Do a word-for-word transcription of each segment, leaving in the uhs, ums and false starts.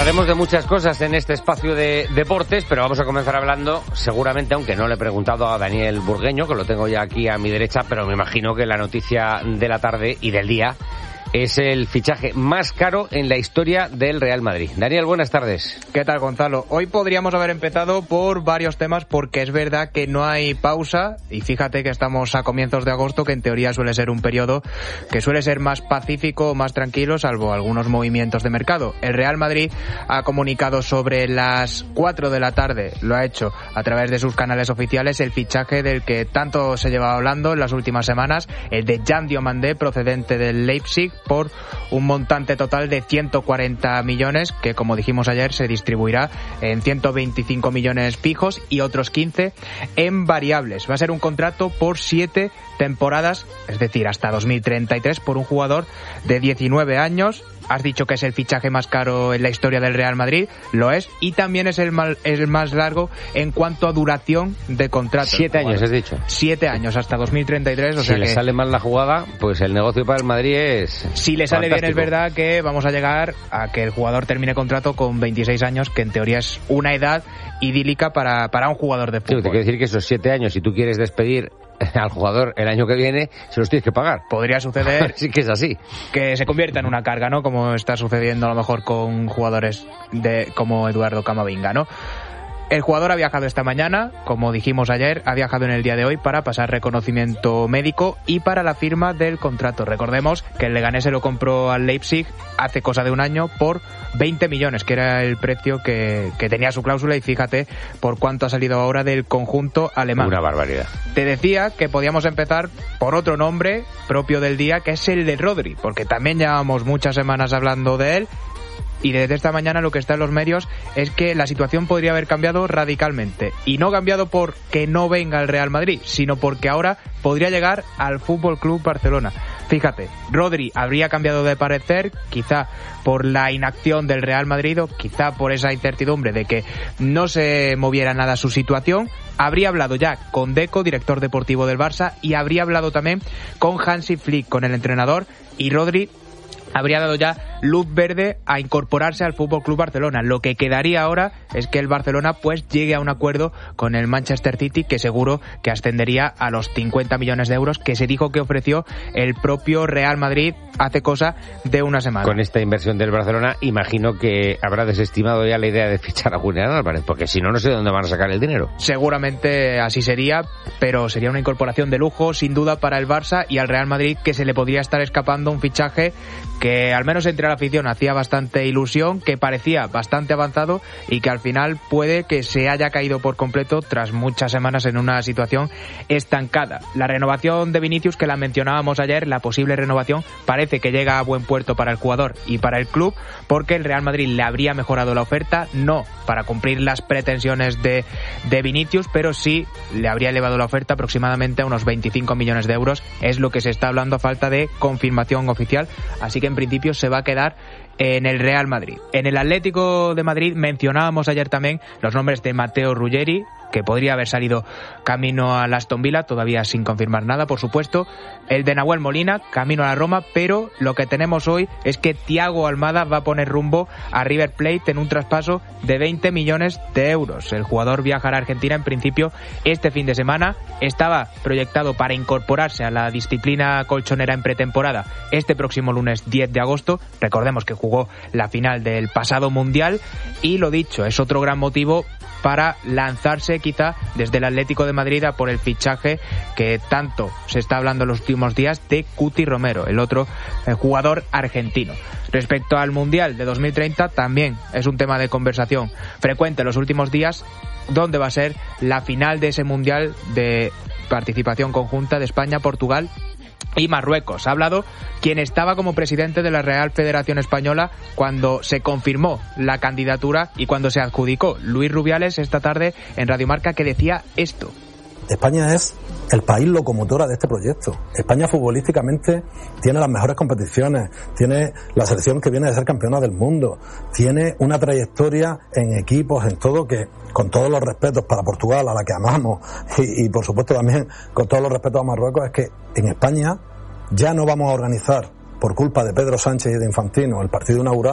Hablaremos de muchas cosas en este espacio de deportes, pero vamos a comenzar hablando, seguramente, aunque no le he preguntado a Daniel Burgueño, que lo tengo ya aquí a mi derecha, pero me imagino que la noticia de la tarde y del día es el fichaje más caro en la historia del Real Madrid. Daniel, buenas tardes. ¿Qué tal, Gonzalo? Hoy podríamos haber empezado por varios temas, porque es verdad que no hay pausa, y fíjate que estamos a comienzos de agosto, que en teoría suele ser un periodo que suele ser más pacífico, más tranquilo, salvo algunos movimientos de mercado. El Real Madrid ha comunicado sobre las cuatro de la tarde, lo ha hecho a través de sus canales oficiales, el fichaje del que tanto se lleva hablando en las últimas semanas, el de Jan Diomandé, procedente del Leipzig, por un montante total de ciento cuarenta millones, que, como dijimos ayer, se distribuirá en ciento veinticinco millones fijos y otros quince en variables. Va a ser un contrato por siete temporadas, es decir, hasta dos mil treinta y tres, por un jugador de diecinueve años. Has dicho que es el fichaje más caro en la historia del Real Madrid, lo es, y también es el, mal, el más largo en cuanto a duración de contrato. Siete años, bueno, has dicho. Siete años, hasta dos mil treinta y tres. O si sea le que, sale mal la jugada, pues el negocio para el Madrid es si le sale fantástico. bien, es verdad que vamos a llegar a que el jugador termine contrato con veintiséis años, que en teoría es una edad idílica para, para un jugador de fútbol. Sí, te quiero decir que esos siete años, si tú quieres despedir al jugador el año que viene, se los tienes que pagar. Podría suceder sí que es así, que se convierta en una carga, ¿no? Como está sucediendo a lo mejor con jugadores de como Eduardo Camavinga, ¿no? El jugador ha viajado esta mañana, como dijimos ayer, ha viajado en el día de hoy para pasar reconocimiento médico y para la firma del contrato. Recordemos que el Leganés se lo compró al Leipzig hace cosa de un año por veinte millones, que era el precio que, que tenía su cláusula, y fíjate por cuánto ha salido ahora del conjunto alemán. Una barbaridad. Te decía que podíamos empezar por otro nombre propio del día, que es el de Rodri, porque también llevamos muchas semanas hablando de él. Y desde esta mañana lo que está en los medios es que la situación podría haber cambiado radicalmente. Y no cambiado porque no venga el Real Madrid, sino porque ahora podría llegar al Fútbol Club Barcelona. Fíjate, Rodri habría cambiado de parecer, quizá por la inacción del Real Madrid o quizá por esa incertidumbre de que no se moviera nada su situación. Habría hablado ya con Deco, director deportivo del Barça, y habría hablado también con Hansi Flick, con el entrenador, y Rodri habría dado ya luz verde a incorporarse al Fútbol Club Barcelona. Lo que quedaría ahora es que el Barcelona pues llegue a un acuerdo con el Manchester City, que seguro que ascendería a los cincuenta millones de euros que se dijo que ofreció el propio Real Madrid hace cosa de una semana. Con esta inversión del Barcelona, imagino que habrá desestimado ya la idea de fichar a Julián Álvarez, porque si no, no sé de dónde van a sacar el dinero. Seguramente así sería, pero sería una incorporación de lujo, sin duda, para el Barça y al Real Madrid, que se le podría estar escapando un fichaje que al menos entre la afición hacía bastante ilusión, que parecía bastante avanzado y que al final puede que se haya caído por completo tras muchas semanas en una situación estancada. La renovación de Vinicius, que la mencionábamos ayer, la posible renovación, parece que llega a buen puerto para el jugador y para el club, porque el Real Madrid le habría mejorado la oferta, no para cumplir las pretensiones de, de Vinicius, pero sí le habría elevado la oferta aproximadamente a unos veinticinco millones de euros, es lo que se está hablando a falta de confirmación oficial, así que en principio se va a quedar en el Real Madrid. En el Atlético de Madrid mencionábamos ayer también los nombres de Matteo Ruggeri, que podría haber salido camino a Aston Villa, todavía sin confirmar nada, por supuesto. El de Nahuel Molina, camino a la Roma, pero lo que tenemos hoy es que Thiago Almada va a poner rumbo a River Plate en un traspaso de veinte millones de euros. El jugador viajará a Argentina en principio este fin de semana. Estaba proyectado para incorporarse a la disciplina colchonera en pretemporada este próximo lunes diez de agosto. Recordemos que jugó la final del pasado Mundial y, lo dicho, es otro gran motivo para lanzarse quizá desde el Atlético de Madrid a por el fichaje que tanto se está hablando en los últimos días de Cuti Romero, el otro eh, jugador argentino. Respecto al Mundial de dos mil treinta, también es un tema de conversación frecuente en los últimos días, donde va a ser la final de ese Mundial de participación conjunta de España, Portugal y Marruecos. Ha hablado quien estaba como presidente de la Real Federación Española cuando se confirmó la candidatura y cuando se adjudicó, Luis Rubiales, esta tarde en Radio Marca, que decía esto. España es el país locomotora de este proyecto. España futbolísticamente tiene las mejores competiciones, tiene la selección que viene de ser campeona del mundo, tiene una trayectoria en equipos, en todo, que con todos los respetos para Portugal, a la que amamos, y, y por supuesto también con todos los respetos a Marruecos, es que en España ya no vamos a organizar, por culpa de Pedro Sánchez y de Infantino, el partido inaugural,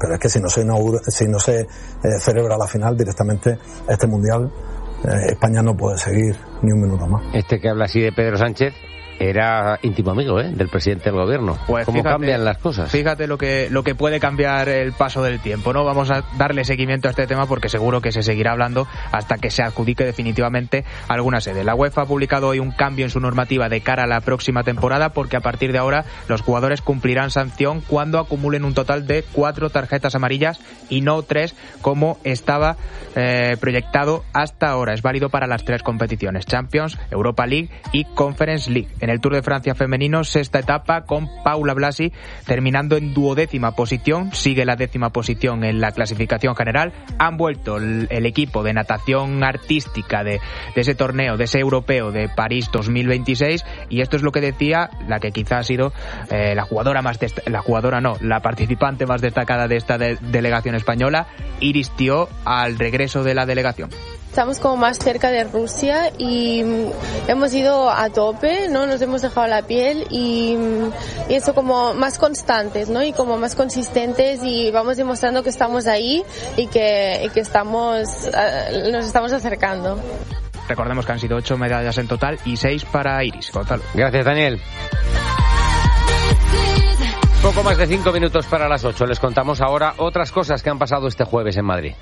pero es que si no se, inaugura, si no se eh, celebra la final directamente, este Mundial, eh, España no puede seguir ni un minuto más. Este que habla así de Pedro Sánchez era íntimo amigo ¿eh? del presidente del gobierno. Pues ¿Cómo fíjate, cambian las cosas? Fíjate lo que lo que puede cambiar el paso del tiempo, ¿no? Vamos a darle seguimiento a este tema porque seguro que se seguirá hablando hasta que se adjudique definitivamente alguna sede. La UEFA ha publicado hoy un cambio en su normativa de cara a la próxima temporada porque a partir de ahora los jugadores cumplirán sanción cuando acumulen un total de cuatro tarjetas amarillas y no tres como estaba eh, proyectado hasta ahora. Es válido para las tres competiciones: Champions, Europa League y Conference League. En el Tour de Francia femenino, sexta etapa con Paula Blasi terminando en duodécima posición, sigue la décima posición en la clasificación general. Han vuelto el, el equipo de natación artística de, de ese torneo, de ese europeo de París dos mil veintiséis, y esto es lo que decía la que quizá ha sido eh, la jugadora más dest- la jugadora no, la participante más destacada de esta de- delegación española, Iris Tió, al regreso de la delegación. Estamos como más cerca de Rusia y hemos ido a tope, ¿no? Nos hemos dejado la piel y, y eso como más constantes, ¿no? Y como más consistentes y vamos demostrando que estamos ahí y que, y que estamos, uh, nos estamos acercando. Recordemos que han sido ocho medallas en total y seis para Iris. Gonzalo. Gracias, Daniel. Poco más de cinco minutos para las ocho. Les contamos ahora otras cosas que han pasado este jueves en Madrid.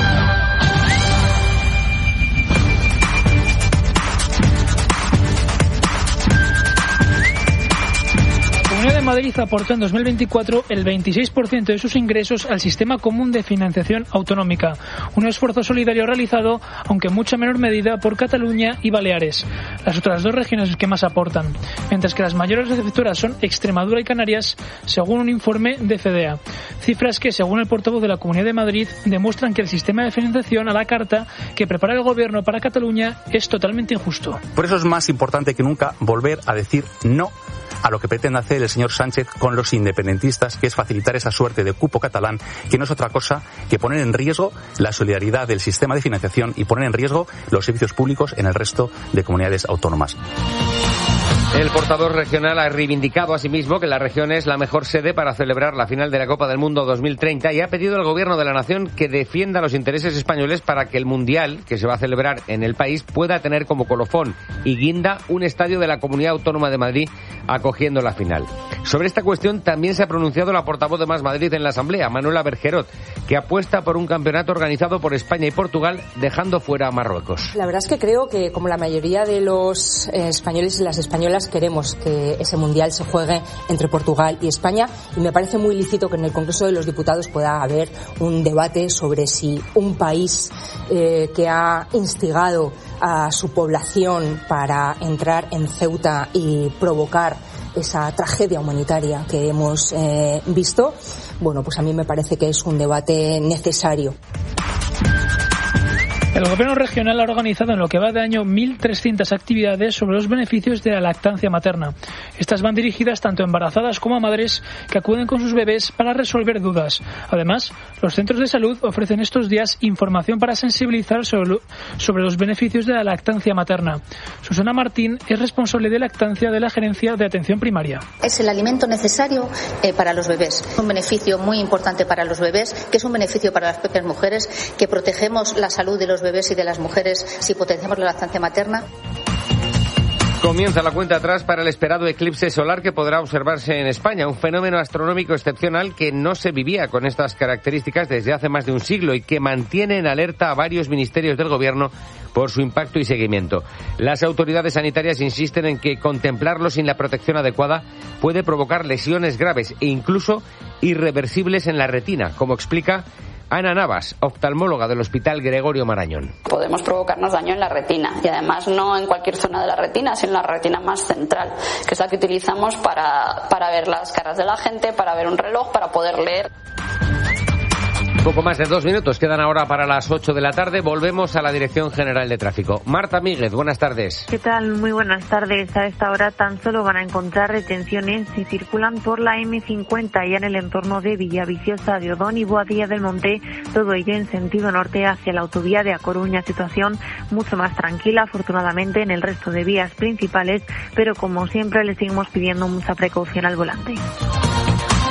La Comunidad de Madrid aportó en dos mil veinticuatro el veintiséis por ciento de sus ingresos al Sistema Común de Financiación Autonómica, un esfuerzo solidario realizado, aunque en mucha menor medida, por Cataluña y Baleares, las otras dos regiones que más aportan, mientras que las mayores receptoras son Extremadura y Canarias, según un informe de FEDEA. Cifras que, según el portavoz de la Comunidad de Madrid, demuestran que el sistema de financiación a la carta que prepara el Gobierno para Cataluña es totalmente injusto. Por eso es más importante que nunca volver a decir no a lo que pretende hacer el señor Sánchez con los independentistas, que es facilitar esa suerte de cupo catalán, que no es otra cosa que poner en riesgo la solidaridad del sistema de financiación y poner en riesgo los servicios públicos en el resto de comunidades autónomas. El portavoz regional ha reivindicado asimismo que la región es la mejor sede para celebrar la final de la Copa del Mundo dos mil treinta y ha pedido al Gobierno de la Nación que defienda los intereses españoles para que el Mundial, que se va a celebrar en el país, pueda tener como colofón y guinda un estadio de la Comunidad Autónoma de Madrid acogiendo la final. Sobre esta cuestión también se ha pronunciado la portavoz de Más Madrid en la Asamblea, Manuela Bergerot, que apuesta por un campeonato organizado por España y Portugal, dejando fuera a Marruecos. La verdad es que creo que, como la mayoría de los eh, españoles y las españolas, queremos que ese Mundial se juegue entre Portugal y España, y me parece muy lícito que en el Congreso de los Diputados pueda haber un debate sobre si un país eh, que ha instigado a su población para entrar en Ceuta y provocar esa tragedia humanitaria que hemos eh, visto, bueno, pues a mí me parece que es un debate necesario. El Gobierno regional ha organizado en lo que va de año mil trescientas actividades sobre los beneficios de la lactancia materna. Estas van dirigidas tanto a embarazadas como a madres que acuden con sus bebés para resolver dudas. Además, los centros de salud ofrecen estos días información para sensibilizar sobre, lo, sobre los beneficios de la lactancia materna. Susana Martín es responsable de lactancia de la Gerencia de Atención Primaria. Es el alimento necesario eh, para los bebés. Un beneficio muy importante para los bebés, que es un beneficio para las propias mujeres, que protegemos la salud de los bebés y de las mujeres si potenciamos la lactancia materna. Comienza la cuenta atrás para el esperado eclipse solar que podrá observarse en España, un fenómeno astronómico excepcional que no se vivía con estas características desde hace más de un siglo y que mantiene en alerta a varios ministerios del Gobierno por su impacto y seguimiento. Las autoridades sanitarias insisten en que contemplarlo sin la protección adecuada puede provocar lesiones graves e incluso irreversibles en la retina, como explica Ana Navas, oftalmóloga del Hospital Gregorio Marañón. Podemos provocarnos daño en la retina y además no en cualquier zona de la retina, sino en la retina más central, que es la que utilizamos para, para ver las caras de la gente, para ver un reloj, para poder leer. Poco más de dos minutos quedan ahora para las ocho de la tarde. Volvemos a la Dirección General de Tráfico. Marta Míguez, buenas tardes. ¿Qué tal? Muy buenas tardes. A esta hora tan solo van a encontrar retenciones si circulan por la eme cincuenta y en el entorno de Villaviciosa de Odón y Boadilla del Monte, todo ello en sentido norte hacia la autovía de A Coruña. Situación mucho más tranquila, afortunadamente, en el resto de vías principales, pero como siempre les seguimos pidiendo mucha precaución al volante.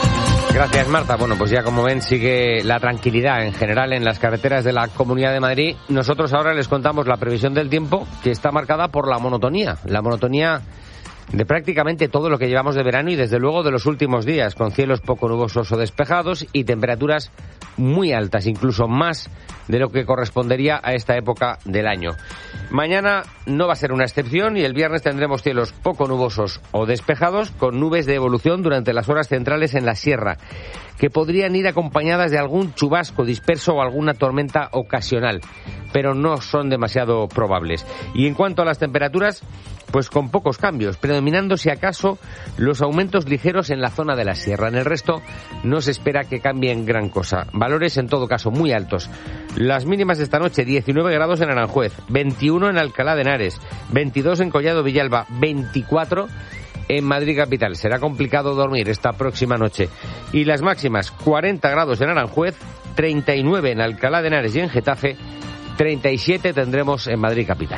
Gracias, Marta. Bueno, pues ya como ven, sigue la tranquilidad en general en las carreteras de la Comunidad de Madrid. Nosotros ahora les contamos la previsión del tiempo, que está marcada por la monotonía. La monotonía de prácticamente todo lo que llevamos de verano y desde luego de los últimos días, con cielos poco nubosos o despejados y temperaturas muy altas, incluso más de lo que correspondería a esta época del año. Mañana no va a ser una excepción y el viernes tendremos cielos poco nubosos o despejados con nubes de evolución durante las horas centrales en la sierra, que podrían ir acompañadas de algún chubasco disperso o alguna tormenta ocasional, pero no son demasiado probables. Y en cuanto a las temperaturas, pues con pocos cambios, predominando si acaso los aumentos ligeros en la zona de la sierra. En el resto no se espera que cambien gran cosa. Valores en todo caso muy altos. Las mínimas de esta noche, diecinueve grados en Aranjuez, veintiuno en Alcalá de Henares, veintidós en Collado Villalba, veinticuatro en Madrid capital. Será complicado dormir esta próxima noche. Y las máximas, cuarenta grados en Aranjuez, treinta y nueve en Alcalá de Henares y en Getafe, treinta y siete tendremos en Madrid capital.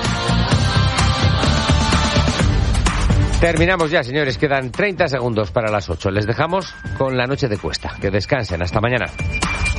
Terminamos ya, señores. Quedan treinta segundos para las ocho. Les dejamos con la noche de Cuesta. Que descansen. Hasta mañana.